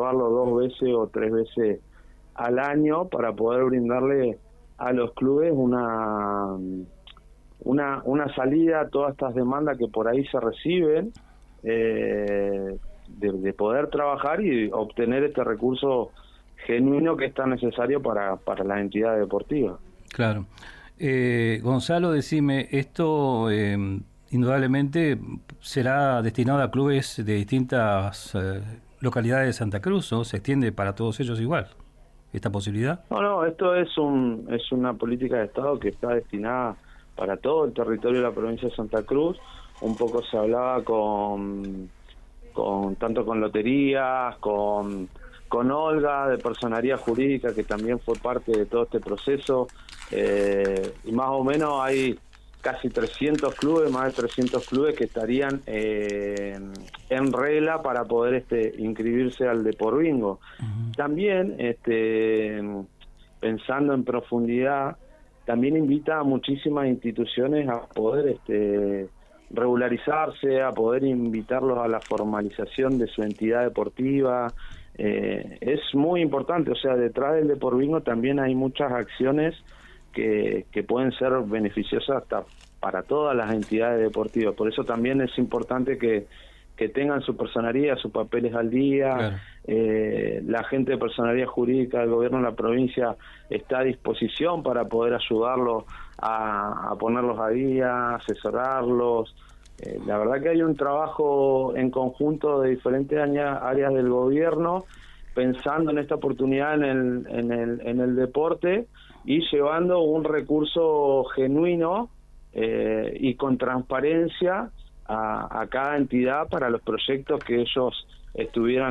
llevarlo 2 veces o 3 veces al año para poder brindarle a los clubes una salida a todas estas demandas que por ahí se reciben, de poder trabajar y obtener este recurso genuino que es tan necesario para la entidad deportiva. Claro. Gonzalo, decime, esto indudablemente será destinado a clubes de distintas localidades de Santa Cruz, ¿no? ¿Se extiende para todos ellos igual esta posibilidad? No, esto es una política de Estado que está destinada para todo el territorio de la provincia de Santa Cruz. Un poco se hablaba tanto con loterías, con Olga de personería jurídica, que también fue parte de todo este proceso, y más o menos hay casi 300 clubes, más de 300 clubes que estarían en regla para poder inscribirse al Depor Bingo. Uh-huh. También, pensando en profundidad, también invita a muchísimas instituciones a poder regularizarse, a poder invitarlos a la formalización de su entidad deportiva. Es muy importante, o sea, detrás del Depor Bingo también hay muchas acciones que pueden ser beneficiosas hasta para todas las entidades deportivas. Por eso también es importante que tengan su personería, sus papeles al día. Claro. La gente de personería jurídica del gobierno de la provincia está a disposición para poder ayudarlos a ponerlos a día, asesorarlos. La verdad que hay un trabajo en conjunto de diferentes áreas del gobierno, pensando en esta oportunidad en el deporte y llevando un recurso genuino y con transparencia a cada entidad para los proyectos que ellos estuvieran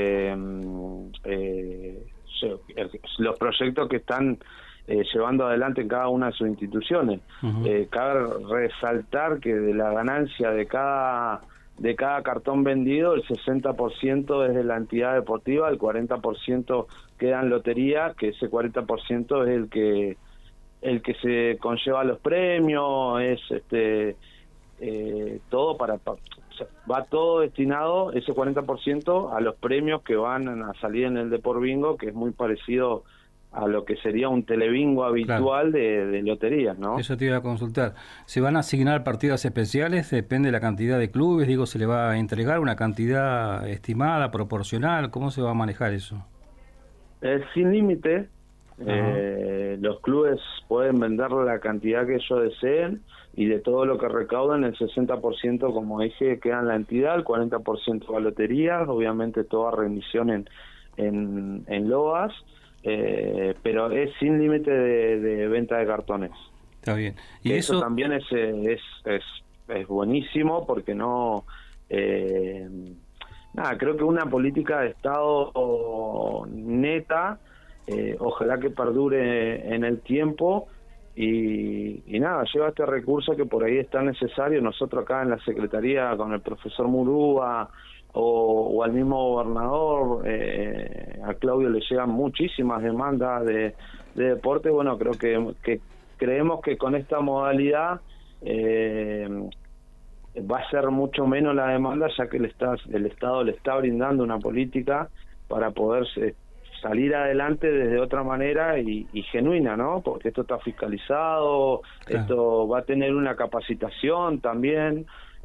los proyectos que están llevando adelante en cada una de sus instituciones. Uh-huh. Cabe resaltar que de la ganancia de cada cartón vendido, el 60% es de la entidad deportiva, el 40% queda en lotería, que ese 40% es el que se conlleva los premios, es todo va todo destinado, ese 40%, a los premios que van a salir en el Depor Bingo, que es muy parecido a lo que sería un telebingo habitual. Claro. de loterías, ¿no? Eso te iba a consultar. ¿Se van a asignar partidas especiales? Depende de la cantidad de clubes, digo, ¿se le va a entregar una cantidad estimada, proporcional? ¿Cómo se va a manejar eso? Es sin límite. Los clubes pueden vender la cantidad que ellos deseen y de todo lo que recaudan, el 60%, como dije, queda en la entidad, el 40% a loterías, obviamente toda remisión en loas. Pero es sin límite de venta de cartones. Está bien. Y eso también es buenísimo, porque no creo que una política de Estado neta, ojalá que perdure en el tiempo y lleva este recurso que por ahí es tan necesario. Nosotros acá en la Secretaría, con el profesor Murúa o al mismo gobernador, a Claudio le llegan muchísimas demandas de deporte. Bueno, creo que creemos que con esta modalidad va a ser mucho menos la demanda, ya que el Estado le está brindando una política para poder salir adelante desde otra manera y genuina, ¿no? Porque esto está fiscalizado. Claro. Esto va a tener una capacitación también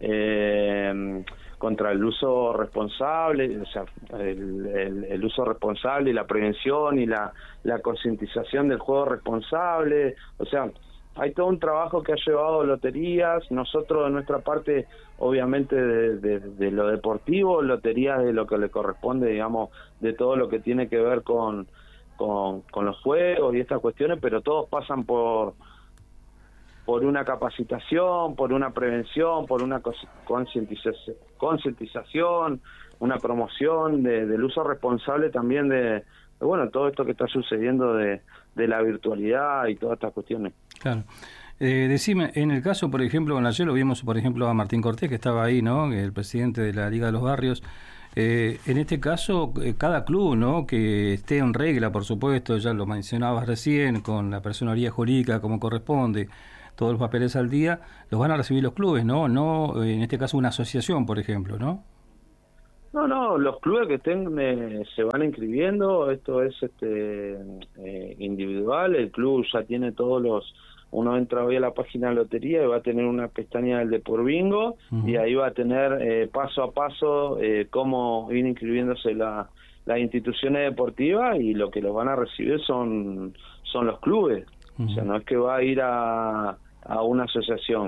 contra el uso responsable, o sea, el uso responsable y la prevención y la concientización del juego responsable. O sea, hay todo un trabajo que ha llevado loterías. Nosotros, de nuestra parte, obviamente de lo deportivo, loterías de lo que le corresponde, digamos, de todo lo que tiene que ver con los juegos y estas cuestiones, pero todos pasan por una capacitación, por una prevención, por una concientización, una promoción del uso responsable también de todo esto que está sucediendo de la virtualidad y todas estas cuestiones. Claro. Decime, en el caso, por ejemplo, ayer lo vimos, por ejemplo, a Martín Cortés, que estaba ahí, ¿no?, el presidente de la Liga de los Barrios. En este caso, cada club, ¿no?, que esté en regla, por supuesto, ya lo mencionabas recién, con la personería jurídica como corresponde, todos los papeles al día, los van a recibir los clubes, ¿no? No, en este caso, una asociación, por ejemplo, ¿no? No, los clubes que estén se van inscribiendo, esto es individual, el club ya tiene uno entra hoy a la página de lotería y va a tener una pestaña del Deporvingo, y ahí va a tener paso a paso cómo ir inscribiéndose las instituciones deportivas, y lo que los van a recibir son los clubes. O sea, no es que va a ir a una asociación.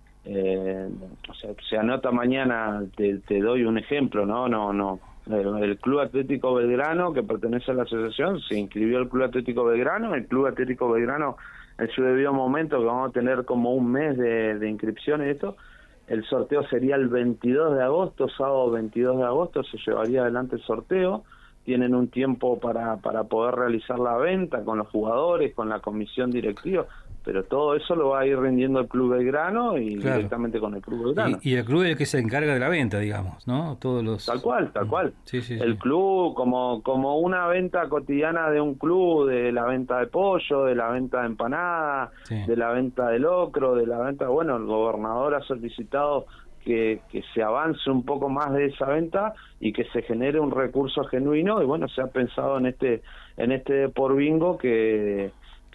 O sea, se anota mañana, te doy un ejemplo, no. El Club Atlético Belgrano, que pertenece a la asociación, se inscribió al Club Atlético Belgrano. El Club Atlético Belgrano, en su debido momento, que vamos a tener como un mes de inscripciones y esto, el sorteo sería el 22 de agosto, sábado 22 de agosto, se llevaría adelante el sorteo. Tienen un tiempo para poder realizar la venta con los jugadores, con la comisión directiva, pero todo eso lo va a ir rindiendo el Club Belgrano y directamente con el Club Belgrano. Y el club es el que se encarga de la venta, digamos, ¿no? Todos los... Tal cual. Sí, el club, como una venta cotidiana de un club, de la venta de pollo, de la venta de empanada, de la venta de locro, de la venta... Bueno, el gobernador ha solicitado que se avance un poco más de esa venta y que se genere un recurso genuino, y bueno, se ha pensado en este Deporvingo que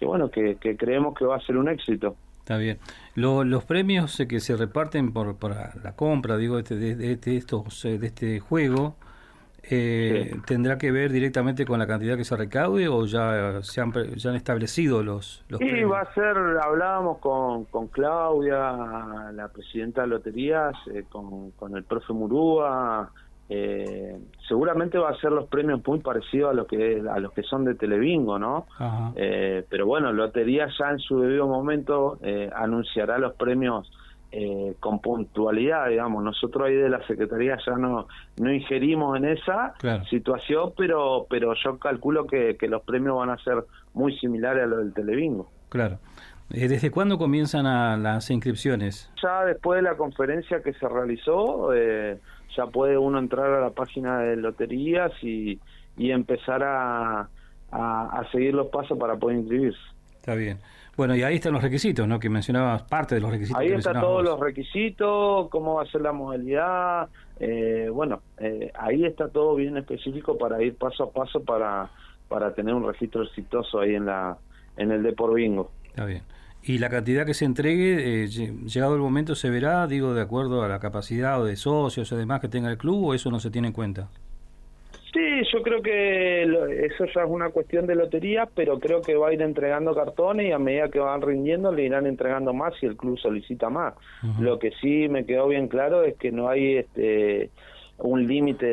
creemos que va a ser un éxito. Está bien. Los premios que se reparten por la compra, digo, de este juego, ¿tendrá que ver directamente con la cantidad que se recaude, o ya han establecido los premios? Sí, va a ser, hablábamos con Claudia, la presidenta de Loterías, con el profe Murúa. Seguramente va a ser los premios muy parecidos a los que son de Telebingo, ¿no? Pero bueno, Lotería ya en su debido momento anunciará los premios con puntualidad, digamos. Nosotros ahí de la Secretaría ya no ingerimos en esa situación, pero yo calculo que los premios van a ser muy similares a los del Telebingo. Claro. ¿Desde cuándo comienzan las inscripciones? Ya después de la conferencia que se realizó, ya puede uno entrar a la página de Loterías y empezar a seguir los pasos para poder inscribirse. Está bien. Bueno, y ahí están los requisitos, ¿no? Que mencionabas, parte de los requisitos. Ahí están todos los requisitos, cómo va a ser la modalidad. Ahí está todo bien específico para ir paso a paso para tener un registro exitoso ahí en el Deporvingo. Está bien. ¿Y la cantidad que se entregue, llegado el momento, se verá, digo, de acuerdo a la capacidad o de socios o demás que tenga el club, o eso no se tiene en cuenta? Sí, yo creo que eso ya es una cuestión de lotería, pero creo que va a ir entregando cartones y a medida que van rindiendo le irán entregando más si el club solicita más. Lo que sí me quedó bien claro es que no hay un límite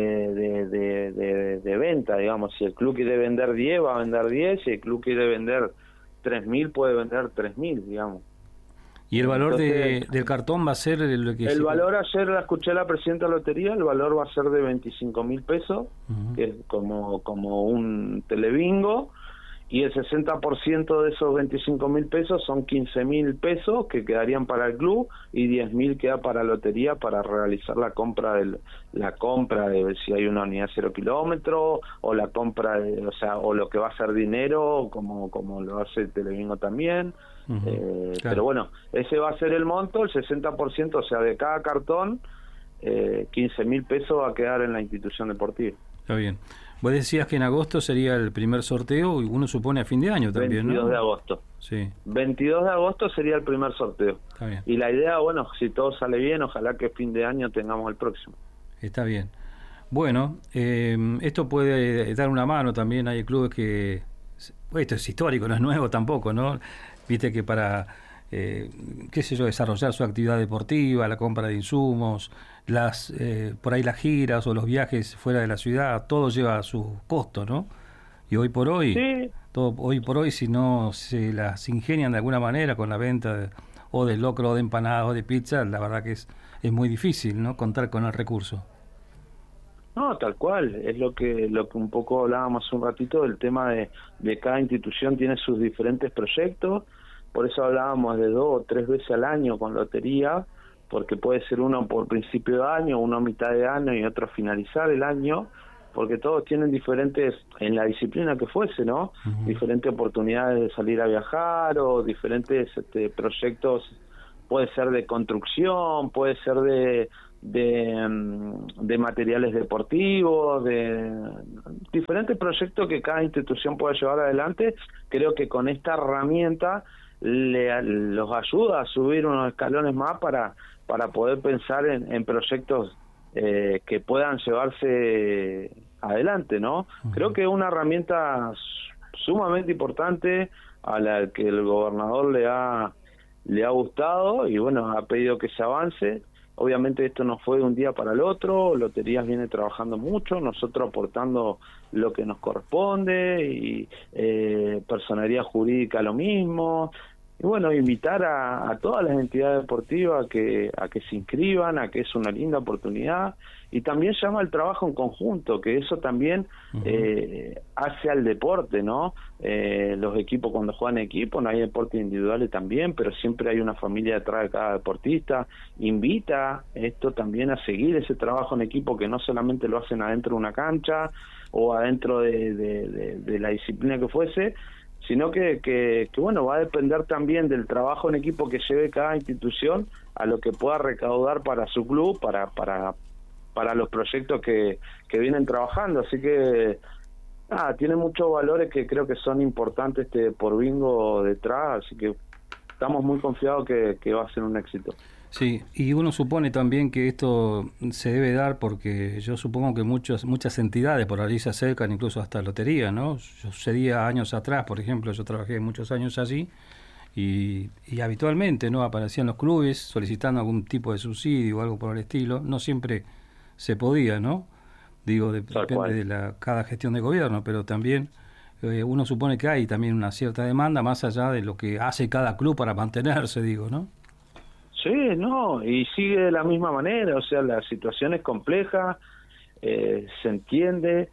de venta, digamos. Si el club quiere vender 10, va a vender 10, si el club quiere vender 3.000, puede vender 3.000, digamos. ¿Y el valor del cartón va a ser lo que... El valor, ayer la escuché a la presidenta de la lotería, el valor va a ser de 25.000 pesos, que es como un Telebingo, y el 60% de esos 25.000 pesos son 15.000 pesos que quedarían para el club, y 10.000 queda para la lotería para realizar la compra de si hay una unidad 0 kilómetros, o la compra o lo que va a ser dinero, como lo hace el Telebingo también. Pero bueno, ese va a ser el monto, el 60%, o sea, de cada cartón, 15.000 pesos va a quedar en la institución deportiva. Está bien. Vos decías que en agosto sería el primer sorteo, y uno supone a fin de año también, 22 ¿no? de agosto. Sí. 22 de agosto sería el primer sorteo. Está bien. Y la idea, bueno, si todo sale bien, ojalá que fin de año tengamos el próximo. Está bien. Bueno, esto puede dar una mano también. Hay clubes que... Esto es histórico, no es nuevo tampoco, ¿no? Viste que para, desarrollar su actividad deportiva, la compra de insumos, por ahí las giras o los viajes fuera de la ciudad, todo lleva su costo, ¿no? Y hoy por hoy, si no se las ingenian de alguna manera con la venta o de locro, o de empanadas, o de pizza, la verdad que es muy difícil, ¿no? Contar con el recurso. No, tal cual, es lo que un poco hablábamos un ratito del tema de cada institución tiene sus diferentes proyectos, por eso hablábamos de 2 o 3 veces al año con lotería, porque puede ser uno por principio de año, uno a mitad de año y otro finalizar el año, porque todos tienen diferentes, en la disciplina que fuese, ¿no? Diferentes oportunidades de salir a viajar, o diferentes proyectos, puede ser de construcción, puede ser de de materiales deportivos, de diferentes proyectos que cada institución puede llevar adelante. Creo que con esta herramienta los ayuda a subir unos escalones más para poder pensar en proyectos que puedan llevarse adelante, ¿no? Creo que es una herramienta sumamente importante a la que el gobernador le ha gustado y bueno, ha pedido que se avance. Obviamente esto no fue de un día para el otro, Loterías viene trabajando mucho, nosotros aportando lo que nos corresponde y personería jurídica lo mismo. Y bueno, invitar a todas las entidades deportivas a que se inscriban, a que es una linda oportunidad, y también llama al trabajo en conjunto, que eso también hace al deporte, ¿no? Los equipos cuando juegan en equipo, no hay deportes individuales también, pero siempre hay una familia detrás de cada deportista. Invita esto también a seguir ese trabajo en equipo, que no solamente lo hacen adentro de una cancha o adentro de la disciplina que fuese, sino que bueno, va a depender también del trabajo en equipo que lleve cada institución a lo que pueda recaudar para su club, para los proyectos que vienen trabajando. Así que tiene muchos valores que creo que son importantes por bingo detrás, así que estamos muy confiados que va a ser un éxito. Sí, y uno supone también que esto se debe dar porque yo supongo que muchas entidades por ahí se acercan, incluso hasta lotería, ¿no? Sucedía años atrás, por ejemplo, yo trabajé muchos años allí y habitualmente, ¿no?, aparecían los clubes solicitando algún tipo de subsidio o algo por el estilo. No siempre se podía, ¿no? Digo, depende de cada gestión de gobierno, pero también uno supone que hay también una cierta demanda más allá de lo que hace cada club para mantenerse, digo, ¿no? Sí, no, y sigue de la misma manera, o sea, la situación es compleja, se entiende,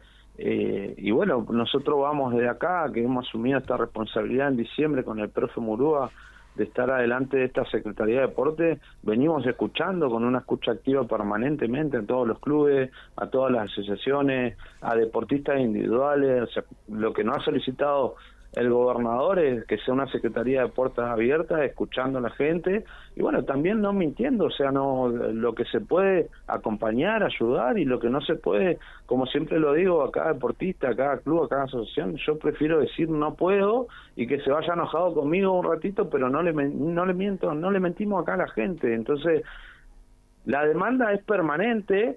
y bueno, nosotros vamos desde acá, que hemos asumido esta responsabilidad en diciembre con el profe Murúa, de estar adelante de esta Secretaría de Deporte, venimos escuchando con una escucha activa permanentemente a todos los clubes, a todas las asociaciones, a deportistas individuales. O sea, lo que nos ha solicitado el gobernador es que sea una Secretaría de Puertas Abiertas, escuchando a la gente, y bueno, también no mintiendo, o sea, no, lo que se puede acompañar, ayudar, y lo que no se puede, como siempre lo digo a cada deportista, a cada club, a cada asociación, yo prefiero decir no puedo, y que se vaya enojado conmigo un ratito, pero no le miento, no le mentimos acá a la gente. Entonces, la demanda es permanente.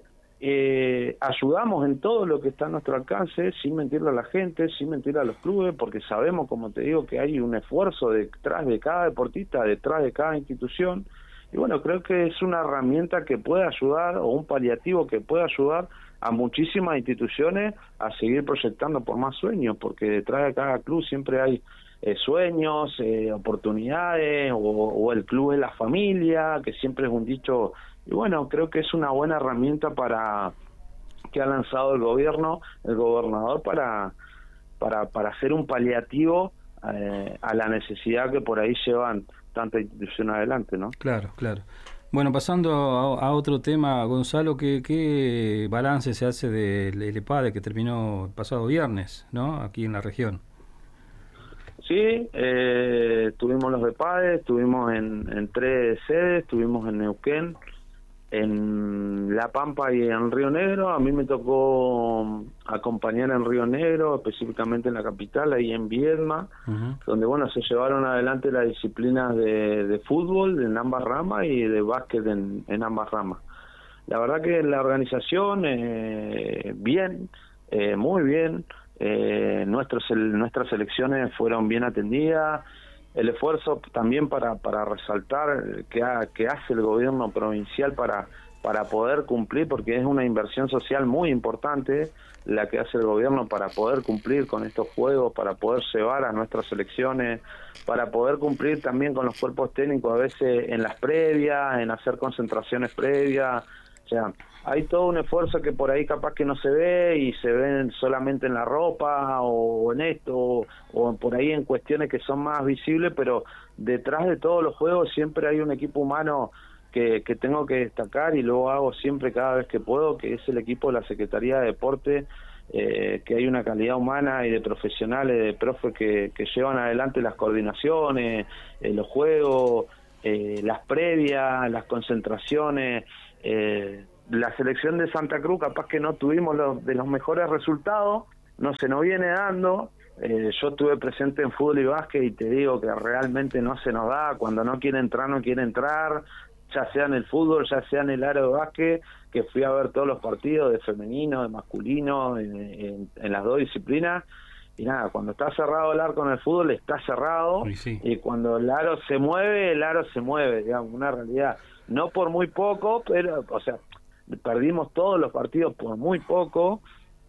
Ayudamos en todo lo que está a nuestro alcance, sin mentirle a la gente, sin mentirle a los clubes, porque sabemos, como te digo, que hay un esfuerzo detrás de cada deportista, detrás de cada institución, y bueno, creo que es una herramienta que puede ayudar, o un paliativo que puede ayudar a muchísimas instituciones a seguir proyectando por más sueños, porque detrás de cada club siempre hay sueños, oportunidades, o el club es la familia, que siempre es un dicho. Y bueno, creo que es una buena herramienta que ha lanzado el gobernador para hacer un paliativo a la necesidad que por ahí llevan tanta institución adelante, ¿no? Claro, claro. Bueno, pasando a otro tema, Gonzalo, ¿qué balance se hace del EPADE que terminó el pasado viernes, ¿no?, aquí en la región? Sí, tuvimos los EPADE, estuvimos en 3 sedes, estuvimos en Neuquén, en La Pampa y en Río Negro. A mí me tocó acompañar en Río Negro, específicamente en la capital, ahí en Viedma, donde bueno, se llevaron adelante las disciplinas de fútbol en ambas ramas y de básquet en ambas ramas. La verdad que la organización, bien, muy bien. Nuestras elecciones fueron bien atendidas. El esfuerzo también para resaltar que hace el gobierno provincial para poder cumplir, porque es una inversión social muy importante la que hace el gobierno para poder cumplir con estos juegos, para poder llevar a nuestras elecciones, para poder cumplir también con los cuerpos técnicos, a veces en las previas, en hacer concentraciones previas. O sea, hay todo un esfuerzo que por ahí capaz que no se ve, y se ven solamente en la ropa o en esto, o por ahí en cuestiones que son más visibles, pero detrás de todos los juegos siempre hay un equipo humano que tengo que destacar, y lo hago siempre cada vez que puedo, que es el equipo de la Secretaría de Deporte, que hay una calidad humana y de profesionales, de profes que llevan adelante las coordinaciones, los juegos, las previas, las concentraciones. la selección de Santa Cruz capaz que no tuvimos los mejores resultados, no se nos viene dando. Yo estuve presente en fútbol y básquet y te digo que realmente no se nos da. Cuando no quiere entrar, no quiere entrar, ya sea en el fútbol, ya sea en el área de básquet, que fui a ver todos los partidos de femenino, de masculino, en las dos disciplinas. Y nada, cuando está cerrado el arco en el fútbol, está cerrado. Sí. Y cuando el aro se mueve, digamos, una realidad. No por muy poco, pero, o sea, perdimos todos los partidos por muy poco.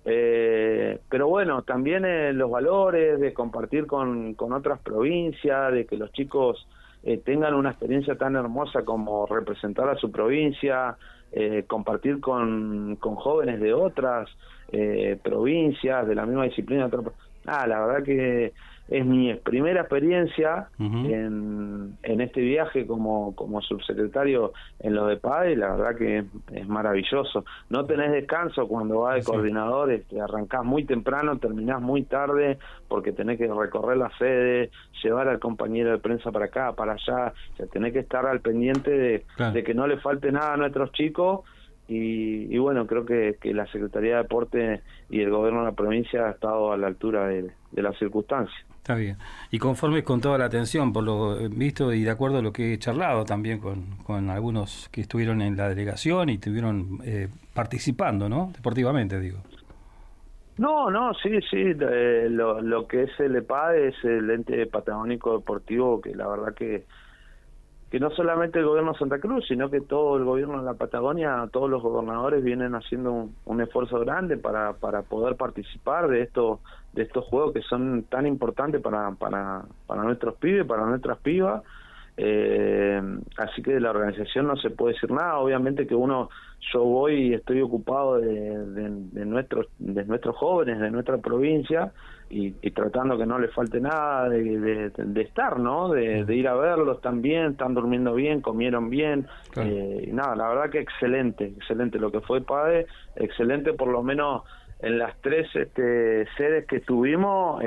Pero bueno, también los valores de compartir con otras provincias, de que los chicos tengan una experiencia tan hermosa como representar a su provincia, compartir con jóvenes de otras provincias, de la misma disciplina. La verdad que es mi primera experiencia en este viaje como subsecretario en lo de PADE, y la verdad que es maravilloso. No tenés descanso cuando vas de coordinador, arrancás muy temprano, terminás muy tarde, porque tenés que recorrer la sede, llevar al compañero de prensa para acá, para allá, o sea, tenés que estar al pendiente de que no le falte nada a nuestros chicos. Y bueno, creo que la Secretaría de Deporte y el gobierno de la provincia ha estado a la altura de las circunstancias. Está bien. Y conformes con toda la atención, por lo visto y de acuerdo a lo que he charlado también con algunos que estuvieron en la delegación y estuvieron participando, ¿no? Deportivamente, digo. No, sí. Lo que es el EPADE es el ente patagónico deportivo, que la verdad que no solamente el gobierno de Santa Cruz, sino que todo el gobierno de la Patagonia, todos los gobernadores vienen haciendo un esfuerzo grande para poder participar de estos juegos que son tan importantes para nuestros pibes, para nuestras pibas. Así que de la organización no se puede decir nada. Obviamente que yo voy y estoy ocupado de nuestros jóvenes, de nuestra provincia, y tratando que no les falte nada de estar, ¿no? De ir a verlos también, están durmiendo bien, comieron bien. Claro. Y nada, la verdad que excelente lo que fue PADE, excelente por lo menos en las 3 sedes que tuvimos,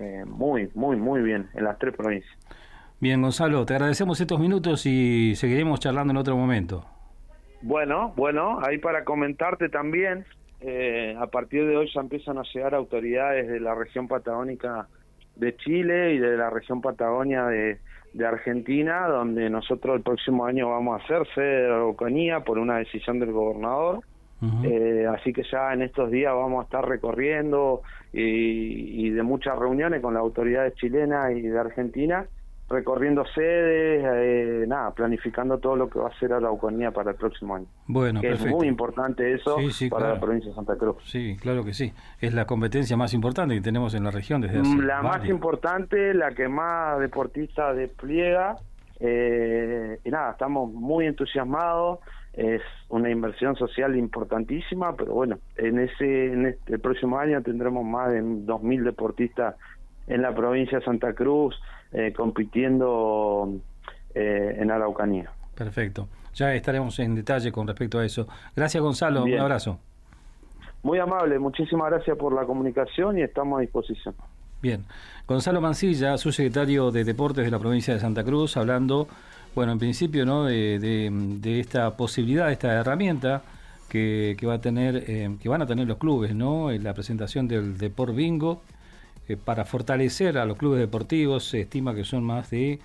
muy bien, en las 3 provincias. Bien, Gonzalo, te agradecemos estos minutos y seguiremos charlando en otro momento. Bueno, ahí para comentarte también, a partir de hoy ya empiezan a llegar autoridades de la región patagónica de Chile y de la región Patagonia de Argentina, donde nosotros el próximo año vamos a ser sede de la Araucanía por una decisión del gobernador. Así que ya en estos días vamos a estar recorriendo y de muchas reuniones con las autoridades chilenas y de Argentina, recorriendo sedes, planificando todo lo que va a ser Araucanía para el próximo año. Bueno, que perfecto. Es muy importante eso para claro. La provincia de Santa Cruz. Sí, claro que sí. Es la competencia más importante que tenemos en la región desde hace La más importante, la que más deportistas despliega. Estamos muy entusiasmados. Es una inversión social importantísima, pero bueno, el próximo año tendremos más de 2.000 deportistas en la provincia de Santa Cruz compitiendo en Araucanía. Perfecto. Ya estaremos en detalle con respecto a eso. Gracias, Gonzalo. Bien. Un abrazo. Muy amable. Muchísimas gracias por la comunicación y estamos a disposición. Bien. Gonzalo Mancilla, subsecretario de Deportes de la provincia de Santa Cruz, hablando, bueno, en principio, ¿no?, de esta posibilidad, esta herramienta que va a tener, que van a tener los clubes, ¿no?, en la presentación del Deport Bingo. Para fortalecer a los clubes deportivos, se estima que son más de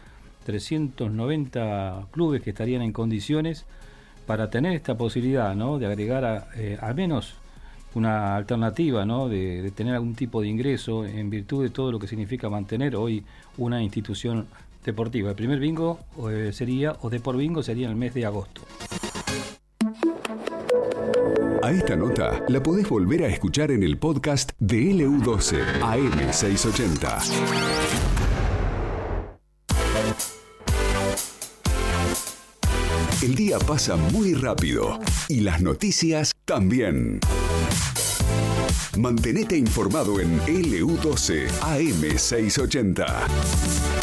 390 clubes que estarían en condiciones para tener esta posibilidad, ¿no?, de agregar al menos una alternativa, ¿no?, de tener algún tipo de ingreso en virtud de todo lo que significa mantener hoy una institución deportiva. El primer bingo Deport Bingo sería en el mes de agosto. A esta nota la podés volver a escuchar en el podcast de LU12 AM680. El día pasa muy rápido y las noticias también. Mantenete informado en LU12 AM680.